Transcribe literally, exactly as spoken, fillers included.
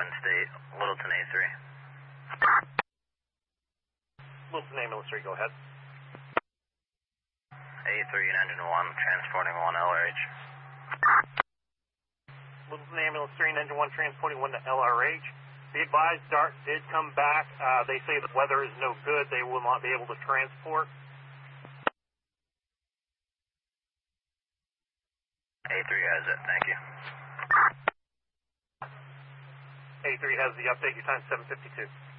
Quinn State, Littleton A three. Littleton Ambulance three, go ahead. A three and engine one, transporting one L R H. Littleton Ambulance three and engine one, transporting one to L R H. Be advised, DART did come back. Uh, they say the weather is no good. They will not be able to transport. A three has it, thank you. A three has the update. Your time seven fifty-two.